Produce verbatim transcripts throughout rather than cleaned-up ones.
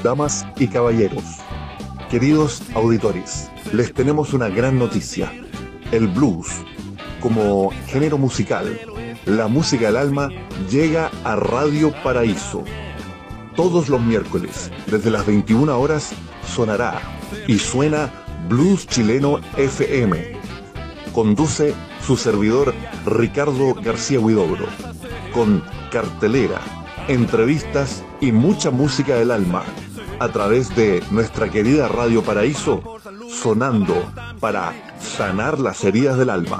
damas y caballeros, queridos auditores, les tenemos una gran noticia. El blues, como género musical, la música del alma, llega a Radio Paraíso. Todos los miércoles, desde las veintiuna horas, sonará y suena Blues Chileno F M. Conduce su servidor Ricardo García Huidobro, con cartelera, entrevistas y mucha música del alma, a través de nuestra querida Radio Paraíso, sonando para sanar las heridas del alma.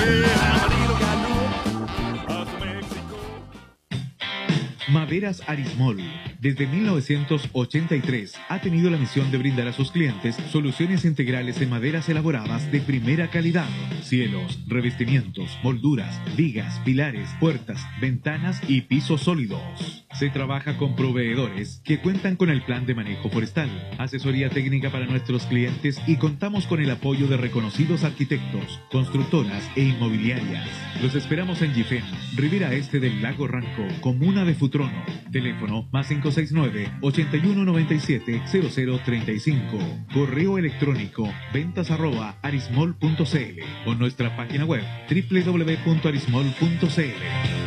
Maderas Arismol, desde mil novecientos ochenta y tres, ha tenido la misión de brindar a sus clientes soluciones integrales en maderas elaboradas de primera calidad. Cielos, revestimientos, molduras, vigas, pilares, puertas, ventanas y pisos sólidos. Se trabaja con proveedores que cuentan con el plan de manejo forestal, asesoría técnica para nuestros clientes y contamos con el apoyo de reconocidos arquitectos, constructoras e inmobiliarias. Los esperamos en Gifén, Ribera Este del Lago Ranco, comuna de Futrono. Teléfono más cinco seis nueve, ochenta y uno noventa y siete, cero cero treinta y cinco. Correo electrónico ventas arroba arismol punto cl o nuestra página web doble u doble u doble u punto arismol punto cl.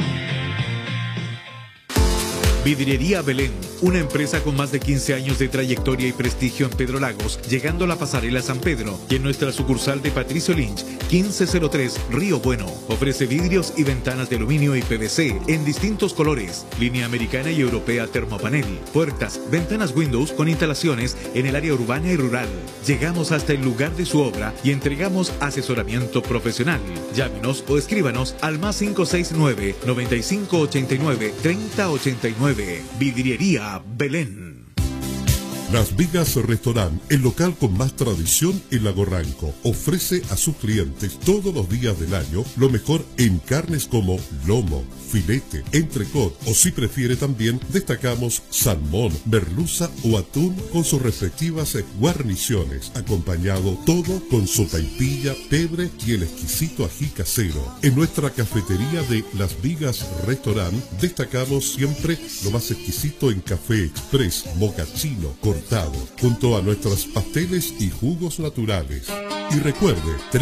Vidriería Belén, una empresa con más de quince años de trayectoria y prestigio en Pedro Lagos, llegando a la pasarela San Pedro, y en nuestra sucursal de Patricio Lynch, quince cero tres, Río Bueno. Ofrece vidrios y ventanas de aluminio y P V C en distintos colores, línea americana y europea termopanel, puertas, ventanas Windows con instalaciones en el área urbana y rural. Llegamos hasta el lugar de su obra y entregamos asesoramiento profesional. Llámenos o escríbanos al más cinco seis nueve, noventa y cinco ochenta y nueve, treinta ochenta y nueve. Vidriería Belén. Las Vigas Restaurant, el local con más tradición en Lago Ranco, ofrece a sus clientes todos los días del año lo mejor en carnes como lomo, filete, entrecot o, si prefiere, también destacamos salmón, merluza o atún con sus respectivas guarniciones, acompañado todo con sopaipilla, pebre y el exquisito ají casero. En nuestra cafetería de Las Vigas Restaurant destacamos siempre lo más exquisito en café express, mocachino, cortado, junto a nuestros pasteles y jugos naturales. Y recuerde,